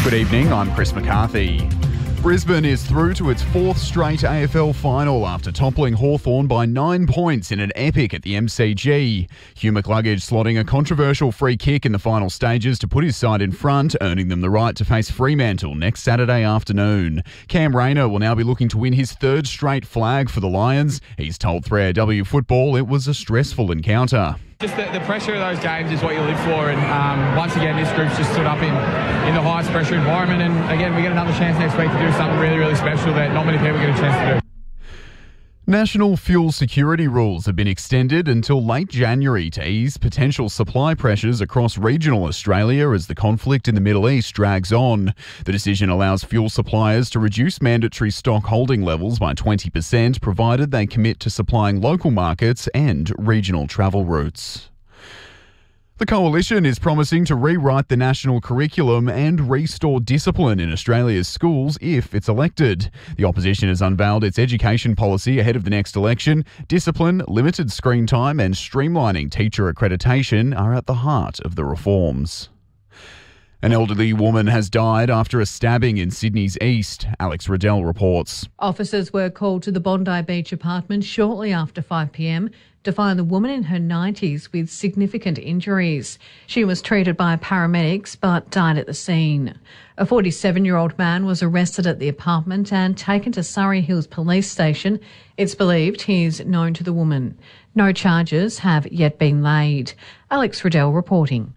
Good evening, I'm Chris McCarthy. Brisbane is through to its fourth straight AFL final after toppling Hawthorn by 9 points in an epic at the MCG. Hugh McCluggage slotting a controversial free kick in the final stages to put his side in front, earning them the right to face Fremantle next Saturday afternoon. Cam Rayner will now be looking to win his third straight flag for the Lions. He's told 3AW Football it was a stressful encounter. Just the pressure of those games is what you live for, and once again this group's just stood up in the highest pressure environment, and again we get another chance next week to do something really, really special that not many people get a chance to do. National fuel security rules have been extended until late January to ease potential supply pressures across regional Australia as the conflict in the Middle East drags on. The decision allows fuel suppliers to reduce mandatory stock holding levels by 20%, provided they commit to supplying local markets and regional travel routes. The Coalition is promising to rewrite the national curriculum and restore discipline in Australia's schools if it's elected. The opposition has unveiled its education policy ahead of the next election. Discipline, limited screen time and streamlining teacher accreditation are at the heart of the reforms. An elderly woman has died after a stabbing in Sydney's east. Alex Riddell reports. Officers were called to the Bondi Beach apartment shortly after 5 p.m. to find the woman in her 90s with significant injuries. She was treated by paramedics but died at the scene. A 47-year-old man was arrested at the apartment and taken to Surrey Hills Police Station. It's believed he's known to the woman. No charges have yet been laid. Alex Riddell reporting.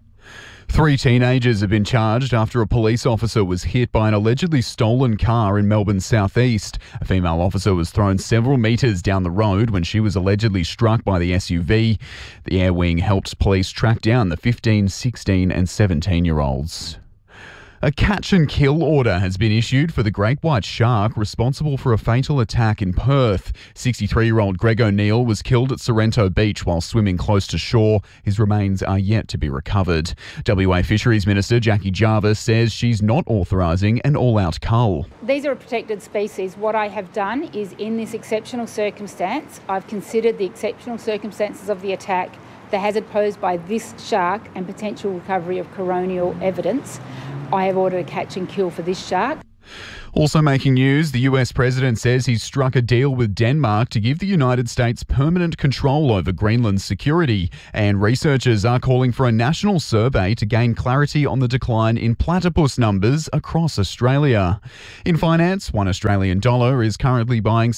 3 teenagers have been charged after a police officer was hit by an allegedly stolen car in Melbourne's southeast. A female officer was thrown several metres down the road when she was allegedly struck by the SUV. The Air Wing helped police track down the 15, 16 and 17-year-olds. A catch and kill order has been issued for the great white shark responsible for a fatal attack in Perth. 63-year-old Greg O'Neill was killed at Sorrento Beach while swimming close to shore. His remains are yet to be recovered. WA Fisheries Minister Jackie Jarvis says she's not authorising an all-out cull. These are a protected species. What I have done is, in this exceptional circumstance, I've considered the exceptional circumstances of the attack, the hazard posed by this shark and potential recovery of coronial evidence. I have ordered a catch and kill for this shark. Also making news, the US president says he's struck a deal with Denmark to give the United States permanent control over Greenland's security. And researchers are calling for a national survey to gain clarity on the decline in platypus numbers across Australia. In finance, $1 Australian dollar is currently buying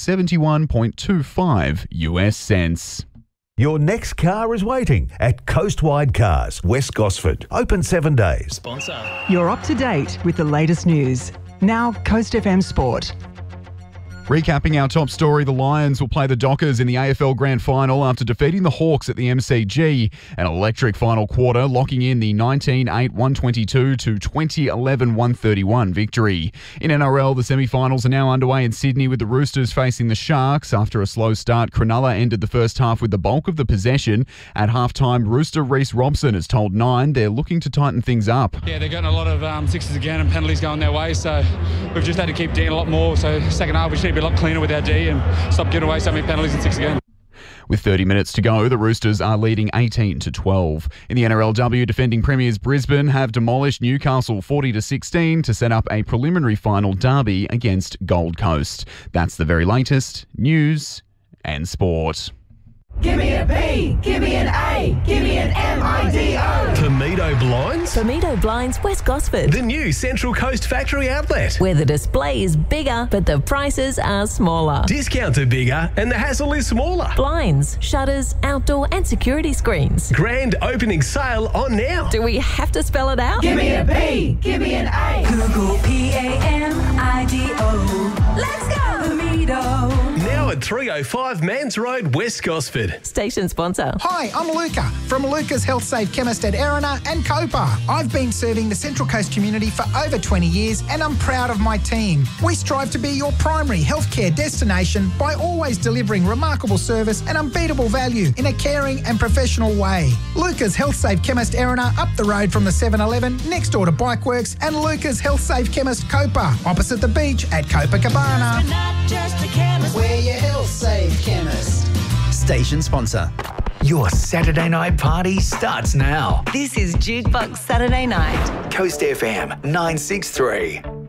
71.25 US cents. Your next car is waiting at Coastwide Cars, West Gosford. Open 7 days. Sponsor. You're up to date with the latest news. Now, Coast FM Sport. Recapping our top story, the Lions will play the Dockers in the AFL Grand Final after defeating the Hawks at the MCG. An electric final quarter, locking in the 19-8-122 to 20-11-131 victory. In NRL, the semi-finals are now underway in Sydney with the Roosters facing the Sharks. After a slow start, Cronulla ended the first half with the bulk of the possession. At halftime, Rooster Reece Robson has told Nine they're looking to tighten things up. Yeah, they're getting a lot of sixes again and penalties going their way, so we've just had to keep D'ing a lot more. So second half, we just need to be a lot cleaner with our D and stop giving away so many penalties and 6 again. With 30 minutes to go, the Roosters are leading 18-12. In the NRLW, defending premiers Brisbane have demolished Newcastle 40-16 to set up a preliminary final derby against Gold Coast. That's the very latest news and sport. Give me a B, give me an A, give me an MIDO. Tomedo Blinds? Tomedo Blinds, West Gosford. The new Central Coast factory outlet. Where the display is bigger, but the prices are smaller. Discounts are bigger and the hassle is smaller. Blinds, shutters, outdoor and security screens. Grand opening sale on now. Do we have to spell it out? Give me a B, give me an A. Google PAMIDO. Let's go, Tomedo. Now at 305 Mans Road, West Gosford. Station sponsor. Hi, I'm Luca from Luca's Health Safe Chemist at Erina and Copa. I've been serving the Central Coast community for over 20 years and I'm proud of my team. We strive to be your primary healthcare destination by always delivering remarkable service and unbeatable value in a caring and professional way. Luca's Health Safe Chemist Erina up the road from the 7-Eleven next door to Bikeworks, and Luca's Health Safe Chemist Copa opposite the beach at Copacabana. Not just a chemist, we're your health safe chemist. Station sponsor. Your Saturday night party starts now. This is Jukebox Saturday Night. Coast FM 963.